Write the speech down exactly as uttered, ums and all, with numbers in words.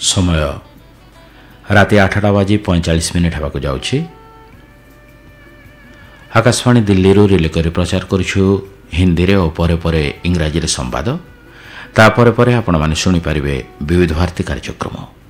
समय राति आठटा बाजी पैंचाश मिनिट होगा जाउछि। आकाशवाणी दिल्ली रिले कर प्रचार करुछु हिंदी रे और परे परे इंग्राजी रे संवाद। तापरे परे आपण माने सुनि परिबे विविध भारती कार्यक्रम।